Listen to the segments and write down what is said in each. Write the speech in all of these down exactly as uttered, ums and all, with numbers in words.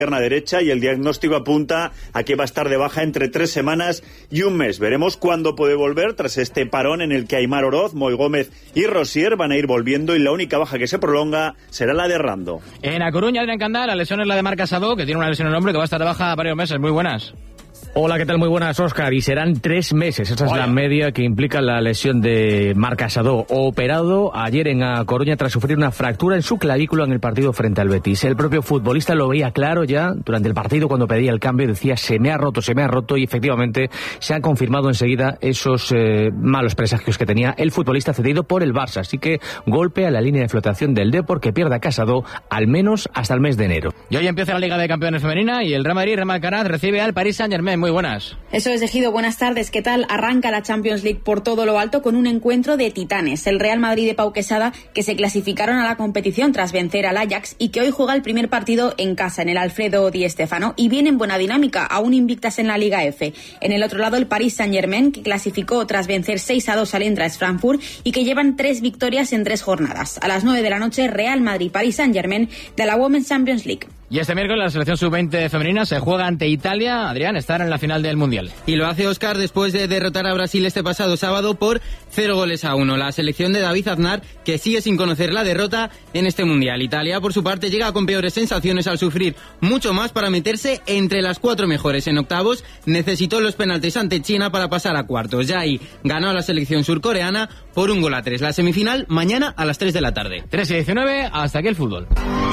pierna derecha y el diagnóstico apunta a que va a estar de baja entre tres semanas y un mes. Veremos cuándo puede volver tras este parón en el que Aimar Oroz, Moi Gómez y Rosier van a ir volviendo y la única baja que se prolonga será la de Rando. En A Coruña, Adrián Candá, la lesión es la de Marc Casado, que tiene una lesión en el hombro que va a estar de baja varios meses. Muy buenas. Hola, ¿qué tal? Muy buenas, Óscar. Y serán tres meses. Esa es Oye. la media que implica la lesión de Marc Casado, operado ayer en A Coruña tras sufrir una fractura en su clavícula en el partido frente al Betis. El propio futbolista lo veía claro ya durante el partido cuando pedía el cambio. Decía, se me ha roto, se me ha roto. Y efectivamente se han confirmado enseguida esos eh, malos presagios que tenía el futbolista cedido por el Barça. Así que golpe a la línea de flotación del Depor, que pierde a Casado al menos hasta el mes de enero. Y hoy empieza la Liga de Campeones Femenina y el Real Madrid, Real Alcaraz, recibe al Paris Saint-Germain. Muy buenas. Eso es, Ejido, buenas tardes. ¿Qué tal? Arranca la Champions League por todo lo alto con un encuentro de titanes. El Real Madrid de Pau Quesada, que se clasificaron a la competición tras vencer al Ajax y que hoy juega el primer partido en casa, en el Alfredo Di Stéfano, y viene en buena dinámica, aún invictas en la Liga F. En el otro lado, el Paris Saint-Germain, que clasificó tras vencer seis a dos al Eintracht Frankfurt y que llevan tres victorias en tres jornadas. A las nueve de la noche, Real Madrid-Paris Saint-Germain de la Women's Champions League. Y este miércoles la selección sub veinte femenina se juega ante Italia. Adrián, estará en la final del Mundial. Y lo hace Óscar después de derrotar a Brasil este pasado sábado por cero goles a uno. La selección de David Aznar, que sigue sin conocer la derrota en este Mundial. Italia, por su parte, llega con peores sensaciones al sufrir mucho más para meterse entre las cuatro mejores. En octavos necesitó los penaltis ante China para pasar a cuartos. Ya ahí ganó a la selección surcoreana por un gol a tres. La semifinal mañana a las tres de la tarde. tres y diecinueve, hasta aquí el fútbol.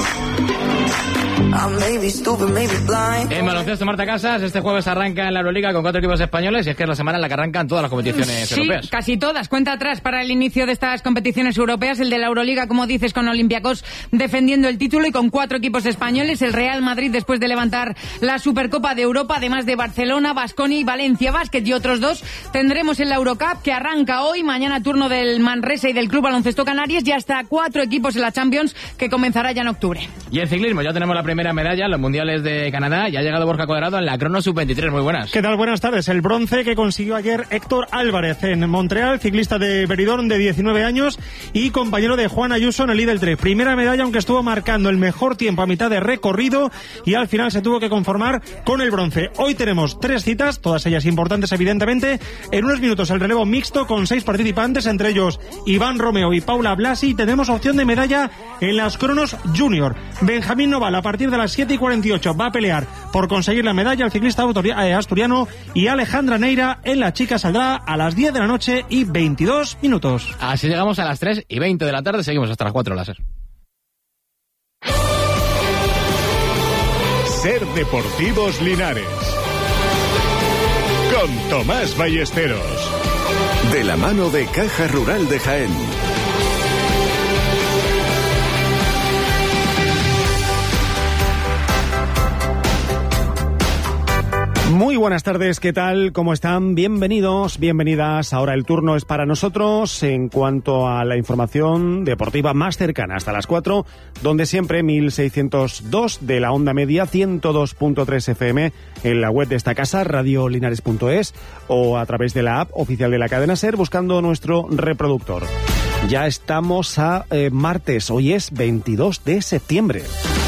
En baloncesto, Marta Casas, este jueves arranca en la Euroliga con cuatro equipos españoles y es que es la semana en la que arrancan todas las competiciones sí, europeas. Sí, casi todas. Cuenta atrás para el inicio de estas competiciones europeas, el de la Euroliga, como dices, con Olympiacos defendiendo el título y con cuatro equipos españoles. El Real Madrid después de levantar la Supercopa de Europa, además de Barcelona, Baskonia y Valencia Basket y otros dos. Tendremos en la Eurocup, que arranca hoy, mañana turno del Manresa y del Club Baloncesto Canarias, y hasta cuatro equipos en la Champions, que comenzará ya en octubre. Y en ciclismo, ya tenemos la primera medalla en los mundiales de Canadá y ha llegado Borja Cuadrado en la crono sub veintitrés. Muy buenas. ¿Qué tal? Buenas tardes. El bronce que consiguió ayer Héctor Álvarez en Montreal, ciclista de Benidorm de diecinueve años y compañero de Juan Ayuso en el Lidl tres. Primera medalla, aunque estuvo marcando el mejor tiempo a mitad de recorrido y al final se tuvo que conformar con el bronce. Hoy tenemos tres citas, todas ellas importantes evidentemente. En unos minutos el relevo mixto con seis participantes, entre ellos Iván Romeo y Paula Blasi. Tenemos opción de medalla en las cronos junior. Benjamín Noval a partir de las siete y cuarenta y ocho va a pelear por conseguir la medalla el ciclista asturiano, y Alejandra Neira en la chica saldrá a las diez de la noche y veintidós minutos. Así llegamos a las tres y veinte de la tarde, seguimos hasta las cuatro láser. Ser Deportivos Linares con Tomás Ballesteros, de la mano de Caja Rural de Jaén. Muy buenas tardes, ¿qué tal? ¿Cómo están? Bienvenidos, bienvenidas. Ahora el turno es para nosotros en cuanto a la información deportiva más cercana, hasta las cuatro, donde siempre mil seiscientos dos de la onda media, ciento dos punto tres F M en la web de esta casa, radio linares punto es, o a través de la app oficial de la cadena SER, buscando nuestro reproductor. Ya estamos a eh, martes, hoy es veintidós de septiembre.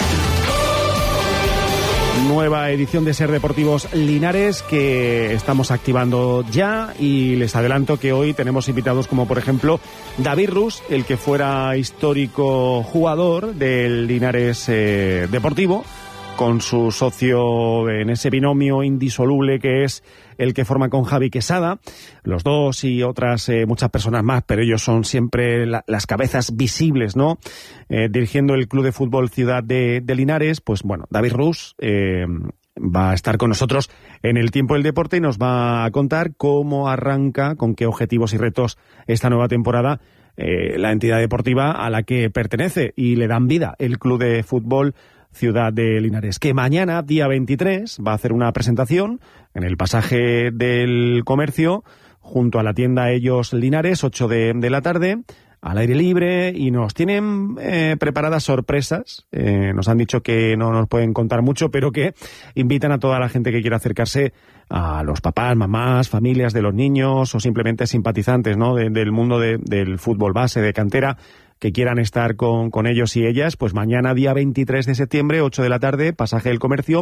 Nueva edición de Ser Deportivos Linares que estamos activando ya, y les adelanto que hoy tenemos invitados como por ejemplo David Rus, el que fuera histórico jugador del Linares eh, Deportivo, con su socio en ese binomio indisoluble que es el que forma con Javi Quesada, los dos y otras eh, muchas personas más, pero ellos son siempre la, las cabezas visibles, ¿no? Eh, dirigiendo el Club de Fútbol Ciudad de, de Linares. Pues bueno, David Rus eh, va a estar con nosotros en el Tiempo del Deporte y nos va a contar cómo arranca, con qué objetivos y retos esta nueva temporada eh, la entidad deportiva a la que pertenece y le dan vida el Club de Fútbol Ciudad de Linares, que mañana, día veintitrés, va a hacer una presentación en el pasaje del Comercio, junto a la tienda Ellos Linares, ocho de, de la tarde, al aire libre, y nos tienen eh, preparadas sorpresas. Eh, nos han dicho que no nos pueden contar mucho, pero que invitan a toda la gente que quiera acercarse, a los papás, mamás, familias de los niños o simplemente simpatizantes, ¿no?, de, del mundo de, del fútbol base, de cantera, que quieran estar con, con ellos y ellas, pues mañana día veintitrés de septiembre, ocho de la tarde, Pasaje del Comercio,